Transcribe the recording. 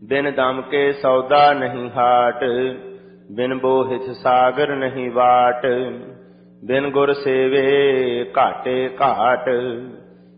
बिन दम के सौदा नहीं हाट, बिन बोहिथ सागर नहीं बाट, बिन गुर सेवे घाटे घाट।